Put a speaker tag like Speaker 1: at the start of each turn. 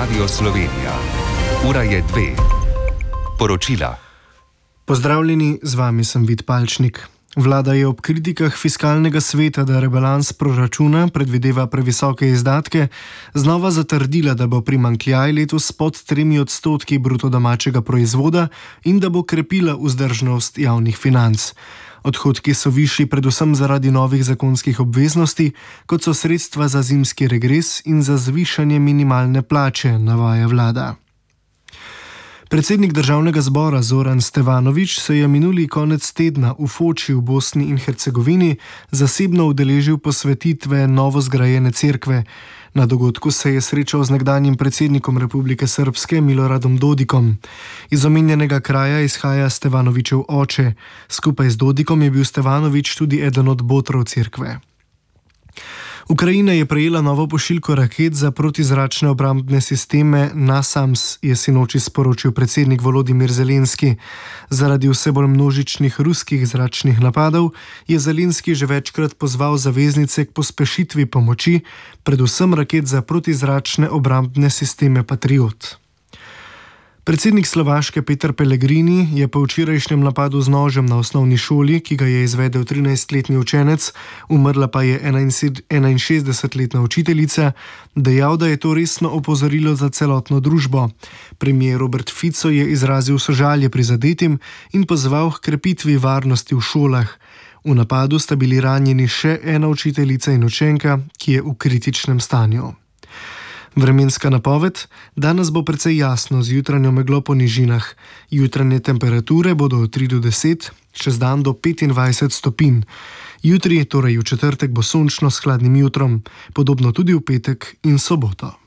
Speaker 1: Radio Slovenija. Ura je 2. Poročila.
Speaker 2: Pozdravljeni, z vami sem Vid Palčnik. Vlada je ob kritikah fiskalnega sveta, da rebalans proračuna predvideva previsoke izdatke, znova zatrdila, da bo primanjkljaj letos pod 3% bruto domačega proizvoda in da bo krepila vzdržnost javnih financ. Odhodki so višji predvsem zaradi novih zakonskih obveznosti, kot so sredstva za zimski regres in za zvišanje minimalne plače, navaja vlada. Predsednik državnega zbora Zoran Stevanović se je minuli konec tedna v Foči v Bosni in Hercegovini zasebno udeležil posvetitve novozgrajene cerkve. Na dogodku se je srečal z nekdanjim predsednikom Republike Srpske Miloradom Dodikom. Iz omenjenega kraja izhaja Stevanovićev oče. Skupaj z Dodikom je bil Stevanović tudi eden od botrov cerkve. Ukrajina je prejela novo pošiljko raket za protizračne obrambne sisteme NASAMS, je sinoči sporočil predsednik Volodimir Zelenski. Zaradi vse bolj množičnih ruskih zračnih napadov je Zelenski že večkrat pozval zaveznice k pospešitvi pomoči, predvsem raket za protizračne obrambne sisteme Patriot. Predsednik Slovaške Peter Pellegrini je po včerajšnjem napadu z nožem na osnovni šoli, ki ga je izvedel 13-letni učenec, umrla pa je 61-letna učiteljica, dejal, da je to resno opozorilo za celotno družbo. Premier Robert Fico je izrazil sožalje prizadetim in pozval k krepitvi varnosti v šolah. V napadu sta bili ranjeni še ena učiteljica in učenka, ki je v kritičnem stanju. Vremenska napoved: danes bo precej jasno z jutranjo meglo po nižinah. Jutranje temperature bodo od 3 do 10, čez dan do 25 stopinj. Jutri, torej v četrtek, bo sončno s hladnim jutrom, podobno tudi v petek in soboto.